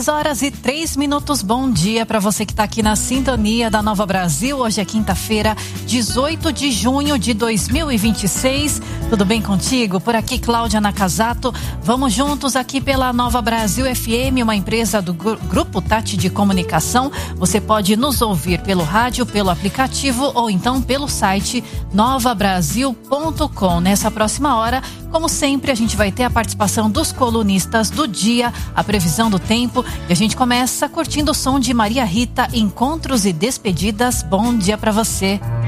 6h03. Bom dia para você que está aqui na sintonia da Nova Brasil. Hoje é quinta-feira, 18 de junho de 2026. Tudo bem contigo? Por aqui, Cláudia Nakazato. Vamos juntos aqui pela Nova Brasil FM, uma empresa do Grupo Tati de Comunicação. Você pode nos ouvir pelo rádio, pelo aplicativo ou então pelo site novabrasil.com. Nessa próxima hora, como sempre, a gente vai ter a participação dos colunistas do dia, a previsão do tempo, e a gente começa curtindo o som de Maria Rita, Encontros e Despedidas. Bom dia para você.